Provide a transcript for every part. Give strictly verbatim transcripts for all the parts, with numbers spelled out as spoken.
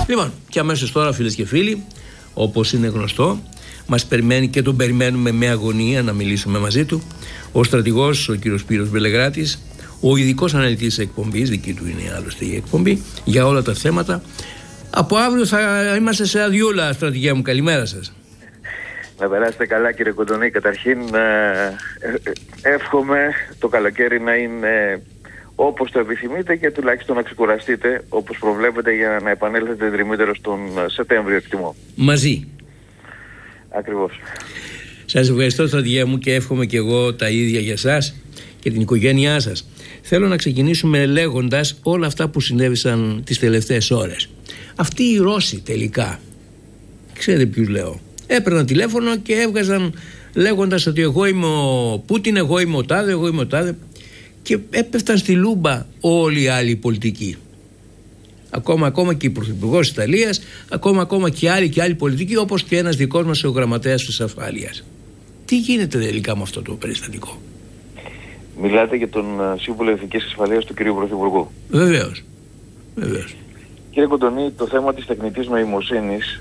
Λοιπόν, και αμέσως τώρα, φίλες και φίλοι, όπως είναι γνωστό, μας περιμένει και τον περιμένουμε με αγωνία να μιλήσουμε μαζί του ο στρατηγός, ο κύριος Σπύρος Μπελεγράτης, ο ειδικός αναλυτής της εκπομπής, δική του είναι άλλωστε η εκπομπή, για όλα τα θέματα. Από αύριο θα είμαστε σε αδειούλα, στρατηγέ μου. Καλημέρα σας. Να περάσετε καλά, κύριε Κοντονή. Καταρχήν ε, ε, εύχομαι το καλοκαίρι να είναι όπως το επιθυμείτε και τουλάχιστον να ξεκουραστείτε όπως προβλέπετε για να επανέλθετε δρυμύτερο τον Σεπτέμβριο, εκτιμώ. Μαζί. Ακριβώς. Σας ευχαριστώ, στρατηγέ μου, και εύχομαι και εγώ τα ίδια για σας και την οικογένειά σας. Θέλω να ξεκινήσουμε λέγοντας όλα αυτά που συνέβησαν τις τελευταίες ώρες. Αυτοί οι Ρώσοι τελικά, ξέρετε ποιους λέω, έπαιρναν τηλέφωνο και έβγαζαν λέγοντας ότι εγώ είμαι ο Πούτιν, εγώ είμαι ο τάδε, εγώ είμαι ο τάδε, και έπεφταν στη λούμπα όλοι οι άλλοι πολιτικοί. Ακόμα, ακόμα και η Πρωθυπουργός της Ιταλίας, ακόμα, ακόμα και άλλοι και άλλοι πολιτικοί, όπως και ένας δικός μας ο γραμματέας της ασφάλειας. Τι γίνεται τελικά με αυτό το περιστατικό? Μιλάτε για τον Σύμβουλο Εθνικής Ασφαλείας του κυρίου Πρωθυπουργού. Βεβαίως. Βεβαίως. Κύριε Κοντονή, το θέμα της τεχνητής νοημοσύνης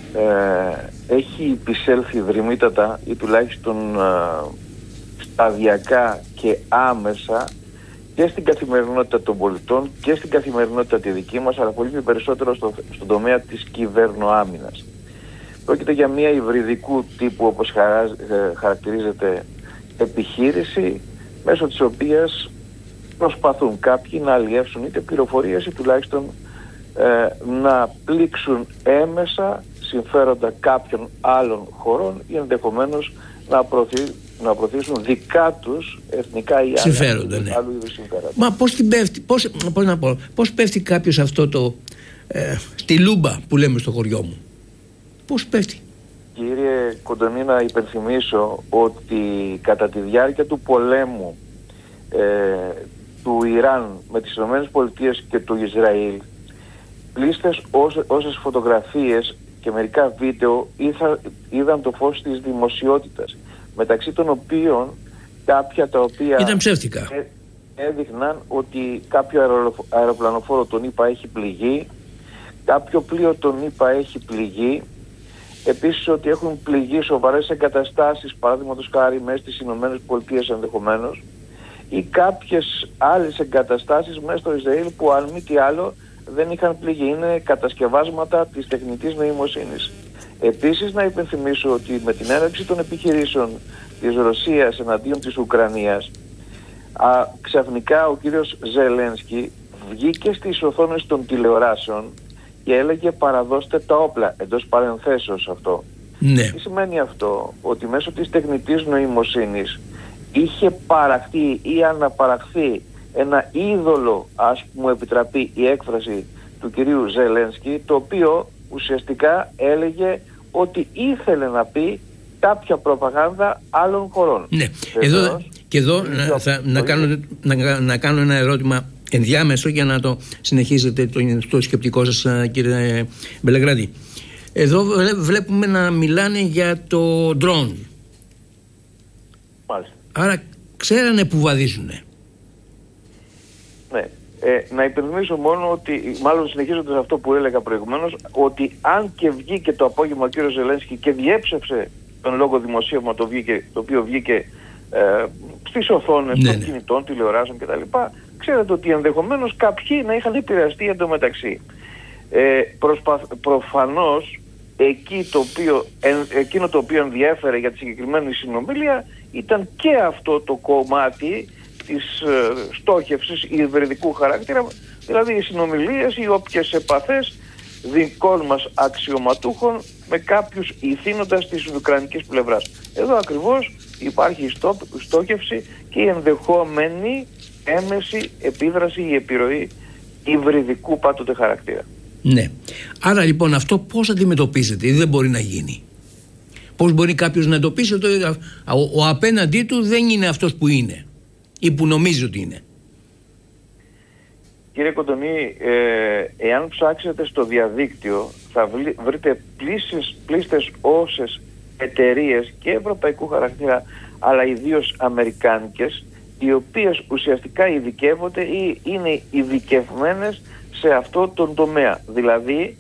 ε, έχει επισέλθει δρυμύτατα ή τουλάχιστον ε, σταδιακά και άμεσα και στην καθημερινότητα των πολιτών και στην καθημερινότητα τη δική μας, αλλά πολύ περισσότερο στο, στον τομέα της κυβερνοάμυνας. Πρόκειται για μια υβριδικού τύπου, όπως χαρά, χαρακτηρίζεται, επιχείρηση, μέσω της οποίας προσπαθούν κάποιοι να αλλιεύσουν είτε πληροφορίες ή τουλάχιστον ε, να πλήξουν έμεσα συμφέροντα κάποιων άλλων χωρών ή ενδεχομένως να, προωθεί, να προωθήσουν δικά τους εθνικά ή συμφέροντα, ναι. άλλου είδους συμφέροντα. Μα πώς την πέφτει, πώς, πώς, να πω, πώς πέφτει κάποιος αυτό το ε, στη λούμπα που λέμε στο χωριό μου? Πώς πέφτει? Κύριε Κοντονή, να υπενθυμίσω ότι κατά τη διάρκεια του πολέμου ε, του Ιράν με τις ΗΠΑ και του Ισραήλ, πλήστες όσε, όσες φωτογραφίες και μερικά βίντεο είδα, είδαν το φως της δημοσιότητας, μεταξύ των οποίων κάποια τα οποία ήταν ψεύτικα. Έ, έδειχναν ότι κάποιο αερο, αεροπλανοφόρο των ΗΠΑ έχει πληγεί, κάποιο πλοίο των ΗΠΑ έχει πληγεί, επίσης ότι έχουν πληγεί σοβαρές εγκαταστάσεις, παραδείγματος χάρη μέσα στις Ηνωμένες Πολιτείες ενδεχομένως, ή κάποιες άλλες εγκαταστάσεις μέσα στο Ισραήλ που αν μη τι άλλο δεν είχαν πληγεί. Είναι κατασκευάσματα της τεχνητής νοημοσύνης. Επίσης να υπενθυμίσω ότι με την έναρξη των επιχειρήσεων της Ρωσίας εναντίον της Ουκρανίας, α, ξαφνικά ο κύριος Ζελένσκι βγήκε στις οθόνες των τηλεοράσεων και έλεγε παραδώστε τα όπλα, εντός παρενθέσεως αυτό. Ναι. Τι σημαίνει αυτό? Ότι μέσω της τεχνητής νοημοσύνης είχε παραχθεί ή αναπαραχθεί ένα είδωλο, ας μου επιτραπεί η έκφραση, του κυρίου Ζελένσκι, το οποίο ουσιαστικά έλεγε ότι ήθελε να πει κάποια προπαγάνδα άλλων χωρών. Ναι. Εδώ, και εδώ να, θα, να, κάνω, να, να κάνω ένα ερώτημα ενδιάμεσο για να το συνεχίσετε το, το σκεπτικό σας, κύριε Μπελεγράτη. Εδώ βλέπουμε να μιλάνε για το drone. Μάλιστα. Άρα ξέρανε που βαδίζουνε. Ναι. Ε, να υπενθυμίσω μόνο ότι, μάλλον συνεχίζοντας αυτό που έλεγα προηγουμένως, ότι αν και βγήκε το απόγευμα ο κύριος Ζελένσκι και διέψευσε τον λόγο δημοσίευμα το, βγήκε, το οποίο βγήκε ε, στις οθόνες ναι, των ναι. κινητών, τηλεοράσεων κτλ. Ξέρετε ότι ενδεχομένως κάποιοι να είχαν επηρεαστεί εντωμεταξύ. Ε, προσπαθ, προφανώς εκεί το οποίο, ε, εκείνο το οποίο ενδιέφερε για τη συγκεκριμένη συνομιλία ήταν και αυτό το κομμάτι της ε, στόχευσης υβριδικού χαρακτήρα, δηλαδή οι συνομιλίες ή όποιες επαφές δικών μας αξιωματούχων με κάποιους ηθήνοντας της ουκρανικής πλευράς. Εδώ ακριβώς υπάρχει η στό, στόχευση και η ενδεχόμενη έμεση επίδραση ή επιρροή υβριδικού πάντοτε χαρακτήρα. Ναι. Άρα λοιπόν αυτό πώς αντιμετωπίζεται? Δεν μπορεί να γίνει. Πώς μπορεί κάποιος να εντοπίσει ότι ο, ο απέναντί του δεν είναι αυτός που είναι ή που νομίζει ότι είναι? Κύριε Κοντονή, ε, εάν ψάξετε στο διαδίκτυο θα βρείτε πλήστες, πλήστες όσες εταιρείες και ευρωπαϊκού χαρακτήρα αλλά ιδίως αμερικάνικες, οι οποίες ουσιαστικά ειδικεύονται ή είναι ειδικευμένες σε αυτό τον τομέα, δηλαδή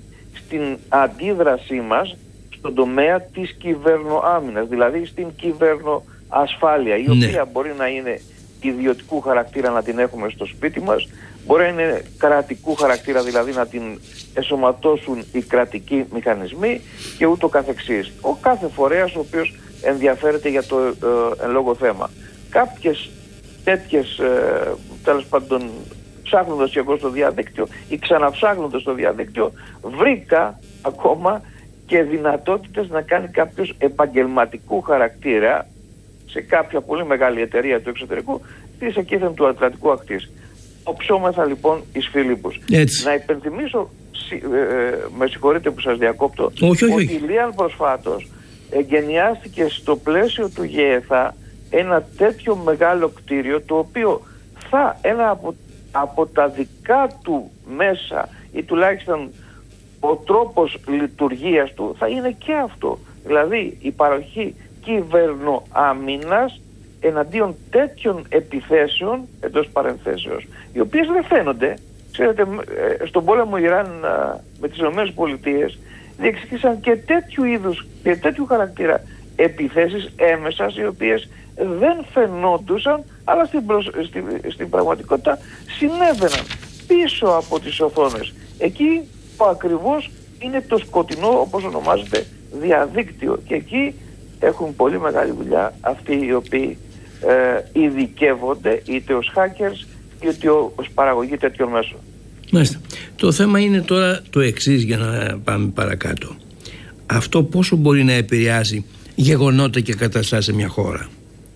στην αντίδρασή μας στον τομέα της κυβερνοάμυνας, δηλαδή στην κυβερνοασφάλεια, η ναι. οποία μπορεί να είναι ιδιωτικού χαρακτήρα, να την έχουμε στο σπίτι μας, μπορεί να είναι κρατικού χαρακτήρα, δηλαδή να την εσωματώσουν οι κρατικοί μηχανισμοί και ούτω καθεξής. Ο κάθε φορέας ο οποίος ενδιαφέρεται για το ε, εν λόγω θέμα. Κάποιες τέτοιες, ε, τέλος πάντων, ψάχνοντας και εγώ στο διαδίκτυο ή ξαναψάχνοντας στο διαδίκτυο, βρήκα ακόμα και δυνατότητες να κάνει κάποιος επαγγελματικού χαρακτήρα σε κάποια πολύ μεγάλη εταιρεία του εξωτερικού της εκείθεν του Ατλαντικού ακτής. Οψόμεθα λοιπόν εις Φιλίππους. Να υπενθυμίσω, ε, ε, με συγχωρείτε που σας διακόπτω, όχι, όχι. ότι η Λίαν προσφάτως εγκαινιάστηκε στο πλαίσιο του ΓΕΘΑ ένα τέτοιο μεγάλο κτίριο, το οποίο θα ένα από, από τα δικά του μέσα ή τουλάχιστον ο τρόπος λειτουργίας του θα είναι και αυτό. Δηλαδή η παροχή κυβερνοάμυνας εναντίον τέτοιων επιθέσεων, εντός παρενθέσεως, οι οποίες δεν φαίνονται. Ξέρετε, στον πόλεμο Ιράν με τις ΗΠΑ διεξήχθησαν και τέτοιου είδους και τέτοιου χαρακτήρα επιθέσεις έμεσας, οι οποίες δεν φαινόντουσαν, αλλά στην, προσ... στην... στην πραγματικότητα συνέβαιναν πίσω από τις οθόνες. Εκεί που ακριβώς είναι το σκοτεινό, όπως ονομάζεται, διαδίκτυο, και εκεί έχουν πολύ μεγάλη δουλειά αυτοί οι οποίοι ε, ειδικεύονται είτε ως hackers είτε ως παραγωγή τέτοιων μέσων. Μάλιστα. Το θέμα είναι τώρα το εξής, για να πάμε παρακάτω. Αυτό πόσο μπορεί να επηρεάσει γεγονότα και καταστάσεις σε μια χώρα?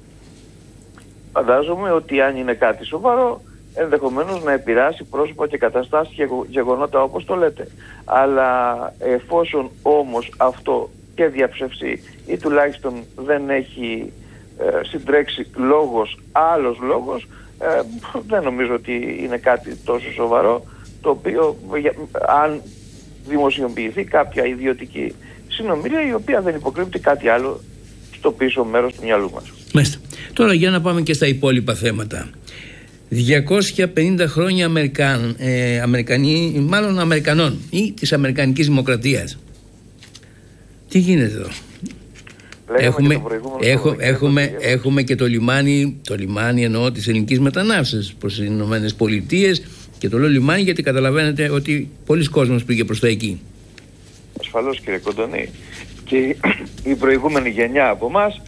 Φαντάζομαι ότι αν είναι κάτι σοβαρό, ενδεχομένως να επηρεάσει πρόσωπα και καταστάσεις και γεγονότα όπως το λέτε. Αλλά εφόσον όμως αυτό και διαψευστεί ή τουλάχιστον δεν έχει ε, συντρέξει λόγος, άλλος λόγος, ε, δεν νομίζω ότι είναι κάτι τόσο σοβαρό, το οποίο αν δημοσιοποιηθεί κάποια ιδιωτική συνομιλία η οποία δεν υποκρύπτει κάτι άλλο στο πίσω μέρος του μυαλού μας. Μάλιστα. Τώρα για να πάμε και στα υπόλοιπα θέματα. διακόσια πενήντα χρόνια Αμερικαν, ε, Αμερικανοί, μάλλον Αμερικανών ή της Αμερικανικής Δημοκρατίας. Τι γίνεται εδώ? Έχουμε, και έχω, έχουμε, έχουμε και το λιμάνι, το λιμάνι εννοώ της ελληνικής μετανάστευσης προς τις Ηνωμένες Πολιτείες, και το λέω λιμάνι γιατί καταλαβαίνετε ότι πολλοί κόσμος πήγε προς τα εκεί. Ασφαλώς κύριε Κοντονή, και η προηγούμενη γενιά από εμάς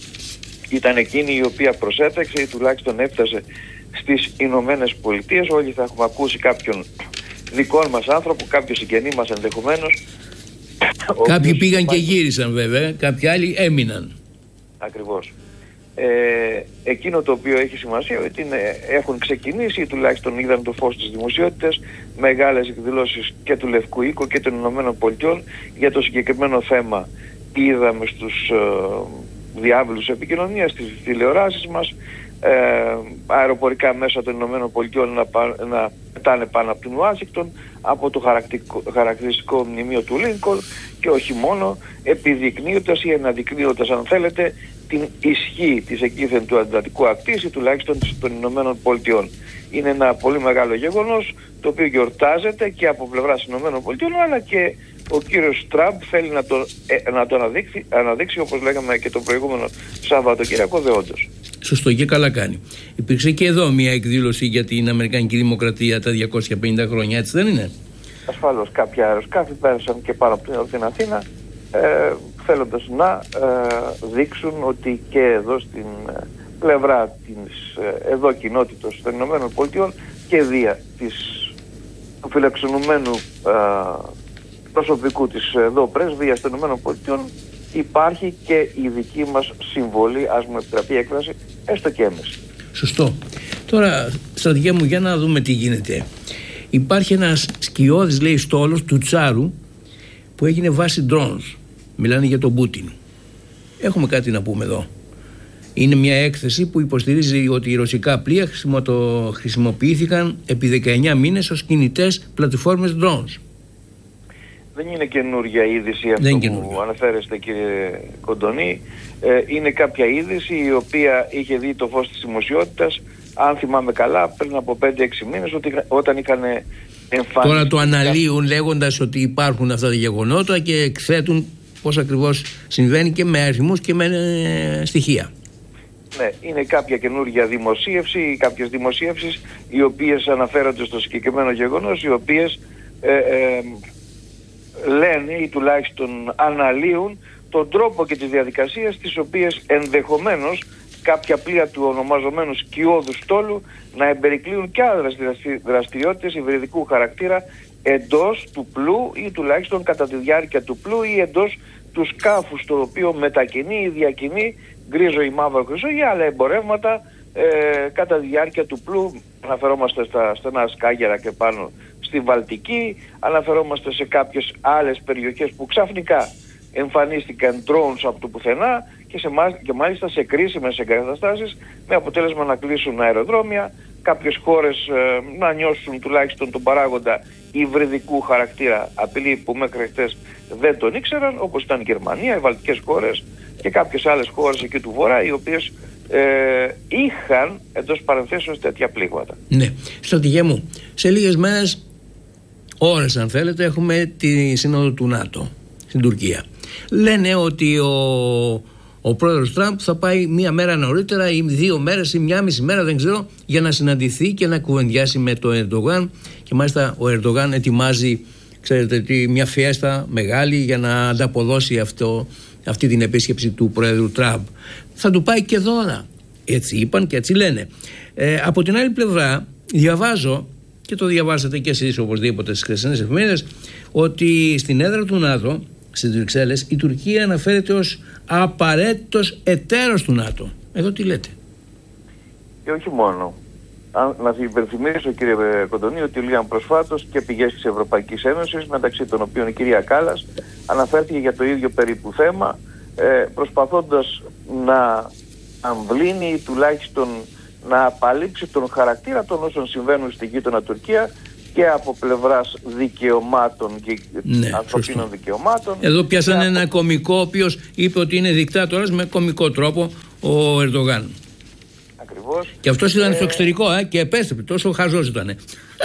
ήταν εκείνη η οποία προσέταξε ή τουλάχιστον έφτασε στις Ηνωμένες Πολιτείες. Όλοι θα έχουμε ακούσει κάποιον δικών μας άνθρωπο, κάποιο συγγενή μας ενδεχομένως. Κάποιοι πήγαν υπάρχει... και γύρισαν βέβαια, κάποιοι άλλοι έμειναν. Ακριβώς. Ε, εκείνο το οποίο έχει σημασία ότι είναι, έχουν ξεκινήσει ή τουλάχιστον είδαν το φως της δημοσιότητας μεγάλες εκδηλώσεις και του Λευκού Οίκου και των Ηνωμένων Πολιτειών για το συγκεκριμένο θέμα. Είδαμε στους ε, διάβλους επικοινωνίας, στις τηλεοράσεις μας, ε, αεροπορικά μέσα των Ηνωμένων Πολιτειών να, να πετάνε πάνω από την Ουάσιγκτον, από το χαρακτηριστικό μνημείο του Λίνκολν, και όχι μόνο, επιδεικνύοντας ή αναδεικνύοντας αν θέλετε την ισχύ της εκείθεν του Ατλαντικού ακτής ή τουλάχιστον των Ηνωμένων Πολιτειών. Είναι ένα πολύ μεγάλο γεγονός το οποίο γιορτάζεται και από πλευράς Ηνωμένων Πολιτειών, αλλά και ο κύριος Τραμπ θέλει να το, ε, να το αναδείξει, αναδείξει όπως λέγαμε και το προηγούμενο Σαββατοκύριακο δεόντως. Σωστό, και καλά κάνει. Υπήρξε και εδώ μια εκδήλωση για την Αμερικανική Δημοκρατία τα διακόσια πενήντα χρόνια, έτσι δεν είναι? Ασφαλώς, κάποια αεροσκάφη πέρασαν και πάνω από την Αθήνα, ε, θέλοντας να ε, δείξουν ότι και εδώ στην ε, πλευρά της ε, εδώ κοινότητας των Ηνωμένων Πολιτειών και δια της, του φιλοξενουμένου ε, προσωπικού της εδώ πρέσβειας των Ηνωμένων Πολιτειών υπάρχει και η δική μας συμβολή, ας μου επιτραπεί η έκφραση, έστω και έμεση. Σωστό. Τώρα, στρατηγέ μου, για να δούμε τι γίνεται. Υπάρχει ένας σκιώδης, λέει, στόλος του Τσάρου που έγινε βάση drones. Μιλάνε για τον Πούτιν. Έχουμε κάτι να πούμε εδώ. Είναι μια έκθεση που υποστηρίζει ότι οι ρωσικά πλοία χρησιμοποιήθηκαν επί δεκαεννιά μήνες ως κινητές πλατφόρμες drones. Δεν είναι καινούργια είδηση αυτό που αναφέρεστε κύριε Κοντονή. Ε, είναι κάποια είδηση η οποία είχε δει το φως της δημοσιότητας, αν θυμάμαι καλά, πριν από πέντε έξι μήνες, ότι, όταν είχαν εμφανίστηκαν. Τώρα το αναλύουν λέγοντας ότι υπάρχουν αυτά τα γεγονότα και εκθέτουν πώς ακριβώς συμβαίνει και με αριθμούς και με ε, στοιχεία. Ναι, είναι κάποια καινούργια δημοσίευση ή κάποιες δημοσίευσεις οι οποίες αναφέρονται στο συγκεκριμένο γεγονός, οι οποίες ε, ε, λένε ή τουλάχιστον αναλύουν τον τρόπο και τις διαδικασίες τις οποίες ενδεχομένως κάποια πλοία του ονομαζομένου σκιώδου στόλου να εμπερικλείουν και άλλες δραστηριότητες υβριδικού χαρακτήρα εντός του πλοίου ή τουλάχιστον κατά τη διάρκεια του πλοίου ή εντός του σκάφους το οποίο μετακινεί ή διακινεί γκρίζο ή μαύρο χρυσό ή άλλα εμπορεύματα ε, κατά τη διάρκεια του πλοίου. Αναφερόμαστε στα στενά Σκάγερα και πάνω στη Βαλτική, αναφερόμαστε σε κάποιες άλλες περιοχές που ξαφνικά εμφανίστηκαν drones από το πουθενά και, σε, και μάλιστα σε κρίσιμες εγκαταστάσεις, με αποτέλεσμα να κλείσουν αεροδρόμια, κάποιες χώρες ε, να νιώσουν τουλάχιστον τον παράγοντα υβριδικού χαρακτήρα απειλή που μέχρι χτες δεν τον ήξεραν, όπως ήταν η Γερμανία, οι βαλτικές χώρες και κάποιες άλλες χώρες εκεί του Βορρά, οι οποίες ε, είχαν εντός παρενθέσεως τέτοια πλήγματα. Ναι, στρατηγέ μου, σε λίγες μέρες, ώρες αν θέλετε, έχουμε τη σύνοδο του ΝΑΤΟ στην Τουρκία. Λένε ότι ο, ο πρόεδρος Τραμπ θα πάει μία μέρα νωρίτερα ή δύο μέρες ή μία μισή μέρα, δεν ξέρω, για να συναντηθεί και να κουβεντιάσει με τον Ερντογάν. Και μάλιστα ο Ερντογάν ετοιμάζει, ξέρετε, μια φιέστα μεγάλη για να ανταποδώσει αυτό, αυτή την επίσκεψη του πρόεδρου Τραμπ. Θα του πάει και δώρα. Έτσι είπαν και έτσι λένε. Ε, από την άλλη πλευρά διαβάζω, και το διαβάσατε και εσείς οπωσδήποτε στις χθεσινές εφημερίδες, ότι στην έδρα του ΝΑΤΟ στις Βρυξέλλες η Τουρκία αναφέρεται ως απαραίτητος εταίρος του ΝΑΤΟ. Εδώ τι λέτε? Και όχι μόνο. Αν, να υπενθυμίσω, κύριε Κοντονή, ότι λίγαν προσφάτως και πηγές της Ευρωπαϊκής Ένωσης, μεταξύ των οποίων η κυρία Κάλλας, αναφέρθηκε για το ίδιο περίπου θέμα, ε, προσπαθώντας να αμβλύνει ή τουλάχιστον να απαλείψει τον χαρακτήρα των όσων συμβαίνουν στη γείτονα Τουρκία και από πλευράς δικαιωμάτων και ναι, ανθρωπίνων σωστό. δικαιωμάτων. Εδώ πιάσαν από... ένα κωμικό, ο οποίος είπε ότι είναι δικτάτορας με κωμικό τρόπο, ο Ερντογάν. Ακριβώς. Και αυτός ήταν ε... στο εξωτερικό ε, και επέστρεψε, τόσο χαζός ήταν.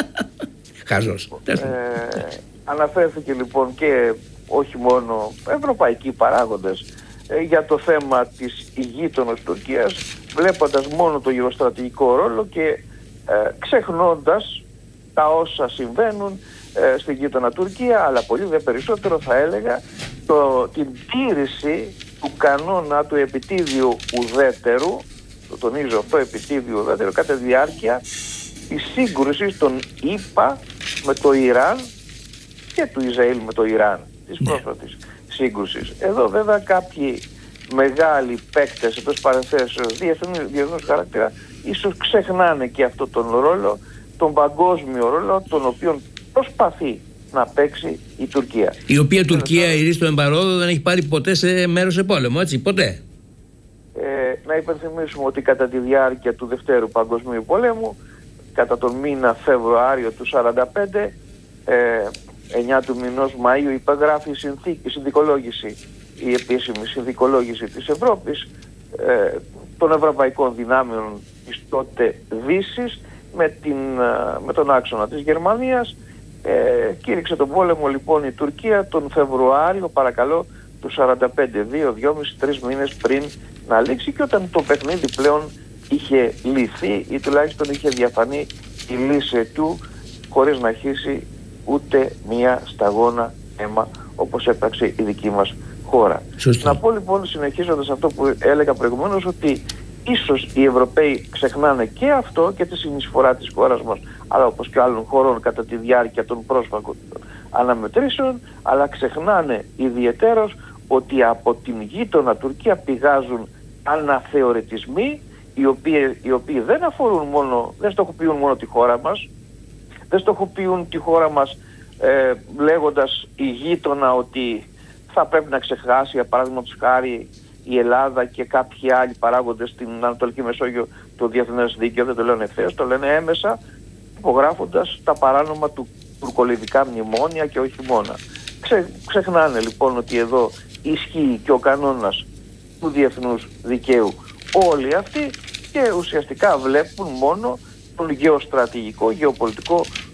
Χαζός. Ε, αναφέρθηκε λοιπόν και όχι μόνο ευρωπαϊκοί παράγοντες ε, για το θέμα της γείτονας Τουρκίας, βλέποντας μόνο το γεωστρατηγικό ρόλο και ε, ξεχνώντας τα όσα συμβαίνουν ε, στη γείτονα Τουρκία, αλλά πολύ δε περισσότερο θα έλεγα το, την τήρηση του κανόνα του επιτίδιου ουδέτερου, το τονίζω αυτό, επιτίδιου ουδέτερου, κατά τη διάρκεια της σύγκρουσης των ΗΠΑ με το Ιράν και του Ισραήλ με το Ιράν, της πρόσφατης σύγκρουσης. Εδώ βέβαια κάποιοι μεγάλοι παίκτες, εντός παρενθέσεως διεθνούς χαρακτήρα, ίσως ξεχνάνε και αυτό τον ρόλο, τον παγκόσμιο ρόλο, τον οποίο προσπαθεί να παίξει η Τουρκία. Η οποία Τουρκία, η στο εμπαρόδο, δεν έχει πάρει ποτέ σε μέρος σε πόλεμο, έτσι, ποτέ. Ε, να υπενθυμίσουμε ότι κατά τη διάρκεια του Δευτέρου Παγκοσμίου Πολέμου, κατά τον μήνα Φεβρουάριο του σαράντα πέντε, ε, εννιά του μηνός Μαΐου, υπεγράφει η συνθήκη, η συνδικολόγηση, η επίσημη συνδικολόγηση της Ευρώπης, ε, των ευρωπαϊκών δυνάμεων της τότε Δύσης, με, την, με τον άξονα της Γερμανίας. Ε, κήρυξε τον πόλεμο λοιπόν η Τουρκία τον Φεβρουάριο, παρακαλώ, του σαράντα πέντε, δύο, δυόμισι, τρεις μήνες πριν να λήξει, και όταν το παιχνίδι πλέον είχε λυθεί ή τουλάχιστον είχε διαφανεί η λύση του, χωρίς να χύσει ούτε μία σταγόνα αίμα, όπως έπραξε η δική μας χώρα. Σωστή. Να πω λοιπόν, συνεχίζοντας αυτό που έλεγα προηγουμένως, ότι ίσως οι Ευρωπαίοι ξεχνάνε και αυτό και τη συνεισφορά της χώρας μας, αλλά όπως και άλλων χωρών κατά τη διάρκεια των πρόσφατων αναμετρήσεων, αλλά ξεχνάνε ιδιαιτέρως ότι από την γείτονα Τουρκία πηγάζουν αναθεωρητισμοί, οι οποίοι, οι οποίοι δεν αφορούν μόνο, δεν στοχοποιούν μόνο τη χώρα μας, δεν στοχοποιούν τη χώρα μας ε, λέγοντας η γείτονα ότι θα πρέπει να ξεχάσει, για παράδειγμα τους χάρη, η Ελλάδα και κάποιοι άλλοι παράγοντες στην Ανατολική Μεσόγειο το διεθνές δίκαιο, δεν το λένε ευθέως, το λένε έμεσα, υπογράφοντας τα παράνομα του τουρκολιβικά μνημόνια και όχι μόνο. Ξε, ξεχνάνε λοιπόν ότι εδώ ισχύει και ο κανόνας του διεθνούς δικαίου όλοι αυτοί, και ουσιαστικά βλέπουν μόνο τον γεωστρατηγικό, γεωπολιτικό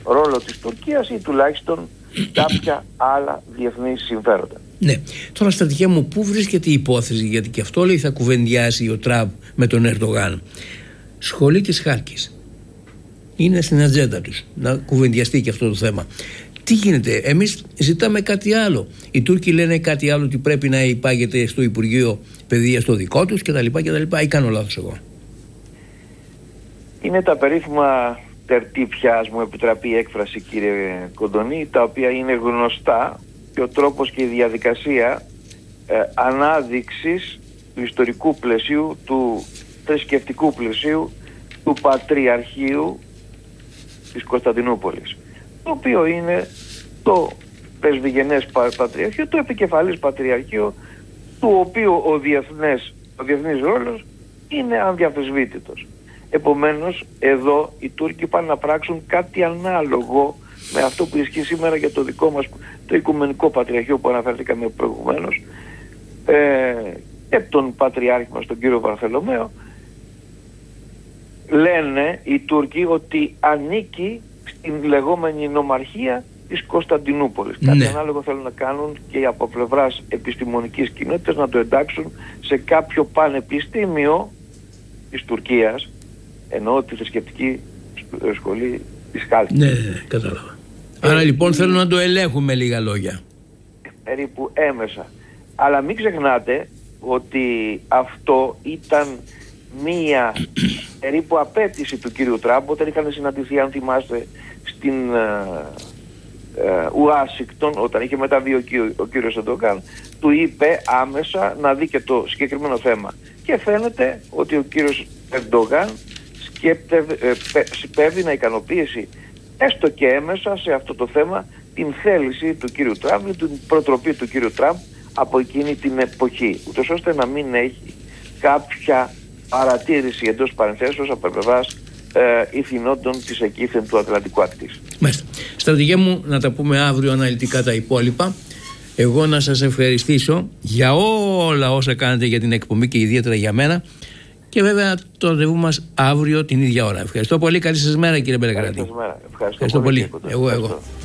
ρόλο της Τουρκίας ή τουλάχιστον κάποια άλλα διεθνή συμφέροντα. Ναι. Τώρα, στρατηγέ μου, πού βρίσκεται η υπόθεση, γιατί και αυτό λέει θα κουβεντιάσει ο Τραμπ με τον Ερντογάν. Σχολή της Χάλκης. Είναι στην ατζέντα τους να κουβεντιαστεί και αυτό το θέμα. Τι γίνεται, εμείς ζητάμε κάτι άλλο. Οι Τούρκοι λένε κάτι άλλο, ότι πρέπει να υπάγεται στο Υπουργείο Παιδείας το δικό τους κτλ. κτλ. Ή κάνω λάθος εγώ? Είναι τα περίφημα τερτύπια, ας μου επιτραπεί η έκφραση, κύριε Κοντονή, τα οποία είναι γνωστά, και ο τρόπος και η διαδικασία ε, ανάδειξης του ιστορικού πλαισίου, του θρησκευτικού πλαισίου, του Πατριαρχείου της Κωνσταντινούπολης, το οποίο είναι το πρεσβυγενές Πατριαρχείο, το επικεφαλής Πατριαρχείο, του οποίου ο, διεθνές, ο διεθνής ρόλος είναι ανδιαφεσβήτητος. Επομένως, εδώ οι Τούρκοι πάνε να πράξουν κάτι ανάλογο με αυτό που ισχύει σήμερα για το δικό μας το Οικουμενικό Πατριαρχείο που αναφερθήκαμε προηγουμένως, ε, και τον Πατριάρχη μας, τον κύριο Βαρθολομαίο. Λένε οι Τούρκοι ότι ανήκει στην λεγόμενη νομαρχία της Κωνσταντινούπολης. Ναι. Κάτι ανάλογο θέλουν να κάνουν και από πλευράς επιστημονικής κοινότητας, να το εντάξουν σε κάποιο πανεπιστήμιο της Τουρκίας, εννοώ τη θρησκευτική σχολή της Χάλκης. Ναι, ναι, κατάλαβα. Ε, Άρα λοιπόν ε, θέλουν να το ελέγχουν με λίγα λόγια. Περίπου έμεσα. Αλλά μην ξεχνάτε ότι αυτό ήταν μία περίπου απέτηση του κύριου Τραμπ όταν είχαν συναντηθεί, αν θυμάστε, στην Ουάσιγκτον, uh, uh, όταν είχε μεταβεί ο, κύριο, ο κύριος Ερντογάν, του είπε άμεσα να δει και το συγκεκριμένο θέμα. Και φαίνεται ότι ο κύριος Ερντογάν σκέπτεται να ικανοποιήσει έστω και έμεσα σε αυτό το θέμα την θέληση του κύριου Τραμπ, την προτροπή του κύριου Τραμπ από εκείνη την εποχή, ούτως ώστε να μην έχει κάποια παρατήρηση εντός παρενθέσεως από πλευράς ε, ηθινόντων της εκείθεν του Ατλαντικού ακτής. Μάλιστα. Στρατηγέ μου, να τα πούμε αύριο αναλυτικά τα υπόλοιπα. Εγώ να σας ευχαριστήσω για όλα όσα κάνετε για την εκπομπή και ιδιαίτερα για μένα. Και βέβαια το ραντεβού μας αύριο την ίδια ώρα. Ευχαριστώ πολύ. Καλή σας μέρα, κύριε Μπελεγράντη. Ευχαριστώ, Ευχαριστώ πολύ. πολύ. Εγώ, εγώ.